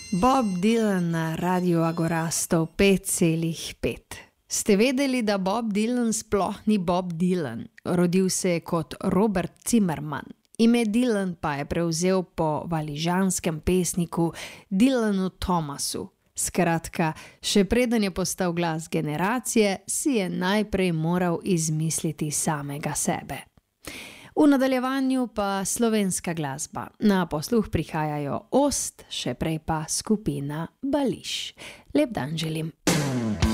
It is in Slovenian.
Bob Dylan na Radiu Agora 105,5. Ste vedeli, da Bob Dylan sploh ni Bob Dylan? Rodil se je kot Robert Zimmerman. Ime Dylan pa je prevzel po valižanskem pesniku Dylanu Thomasu. Skratka, še preden je postal glas generacije, si je najprej moral izmisliti samega sebe. V nadaljevanju pa slovenska glasba. Na posluh prihajajo Ost, še prej pa skupina Bališ. Lep dan želim.